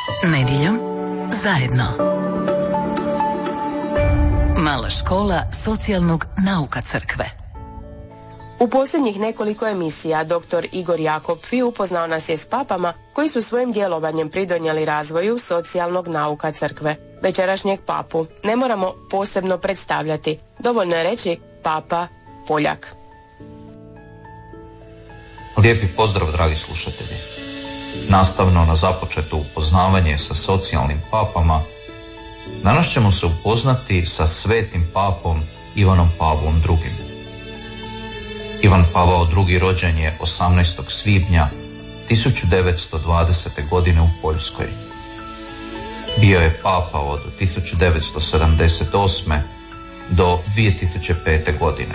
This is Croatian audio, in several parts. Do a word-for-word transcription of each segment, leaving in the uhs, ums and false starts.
Nedjeljom zajedno. Mala škola socijalnog nauka crkve. U posljednjih nekoliko emisija doktor Igor Jakopfi upoznao nas je s papama koji su svojim djelovanjem pridonijeli razvoju socijalnog nauka crkve. Večerašnjeg papu ne moramo posebno predstavljati, dovoljno je reći Papa Poljak. Lijepi pozdrav, dragi slušatelji. Nastavno na započeto upoznavanje sa socijalnim papama, danas ćemo se upoznati sa svetim papom Ivanom Pavlom drugim. Ivan Pavao drugi rođen je osamnaestog svibnja tisuću devetsto dvadesete. godine u Poljskoj. Bio je papa od tisuću devetsto sedamdeset osme. do dvije tisuće pete. godine.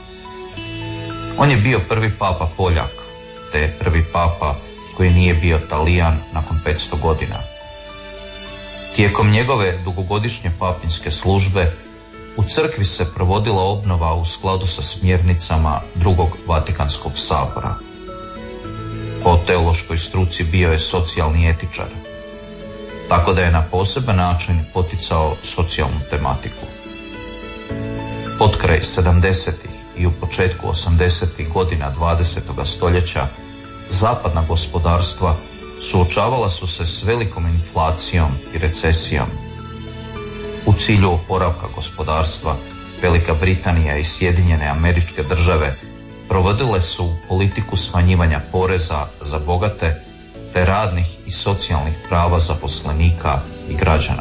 On je bio prvi papa Poljak, te prvi papa koji nije bio Talijan nakon petsto godina. Tijekom njegove dugogodišnje papinske službe u crkvi se provodila obnova u skladu sa smjernicama drugog Vatikanskog sabora. Po teološkoj struci bio je socijalni etičar, tako da je na poseban način poticao socijalnu tematiku. Potkraj sedamdesetih i u početku osamdesetih godina dvadesetog stoljeća zapadna gospodarstva suočavala su se s velikom inflacijom i recesijom. U cilju oporavka gospodarstva, Velika Britanija i Sjedinjene Američke Države provodile su politiku smanjivanja poreza za bogate te radnih i socijalnih prava zaposlenika i građana.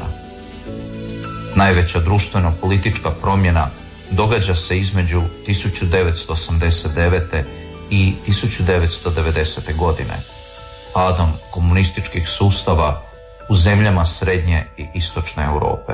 Najveća društveno-politička promjena događa se između tisuću devetsto osamdeset devete. i tisuću devetsto devedesete. godine, padom komunističkih sustava u zemljama srednje i istočne Europe.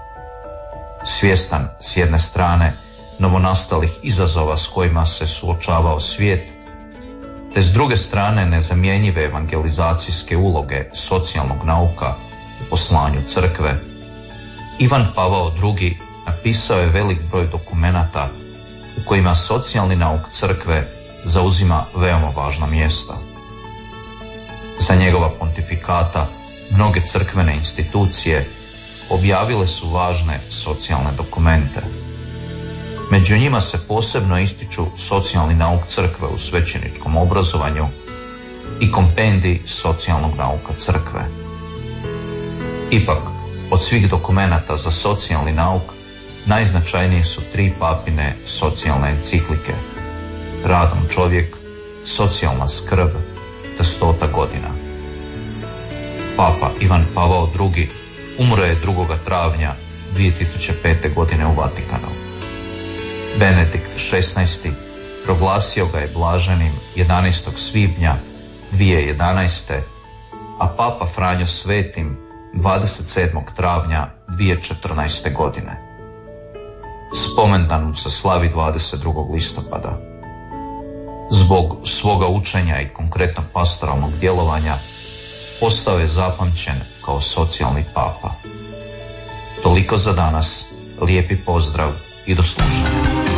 Svjestan s jedne strane novonastalih izazova s kojima se suočavao svijet, te s druge strane nezamjenjive evangelizacijske uloge socijalnog nauka u poslanju crkve, Ivan Pavao drugi napisao je velik broj dokumenata u kojima socijalni nauk crkve zauzima veoma važna mjesta. Za njegova pontifikata mnoge crkvene institucije objavile su važne socijalne dokumente. Među njima se posebno ističu socijalni nauk crkve u svećeničkom obrazovanju i kompendij socijalnog nauka crkve. Ipak, od svih dokumenata za socijalni nauk najznačajnije su tri papine socijalne enciklike: Radan čovjek, socijalna skrb te stota godina. Papa Ivan Pavao drugi umro je drugog travnja dvije tisuće pete. godine u Vatikanu. Benedikt šesnaesti. proglasio ga je blaženim jedanaestog svibnja dvije tisuće jedanaeste. a Papa Franjo Svetim dvadeset sedmog travnja dvije tisuće četrnaeste. godine. Spomendan mu se slavi dvadeset drugog listopada. Zbog svoga učenja i konkretnog pastoralnog djelovanja postao je zapamćen kao socijalni papa. Toliko za danas, lijepi pozdrav i do slušanja.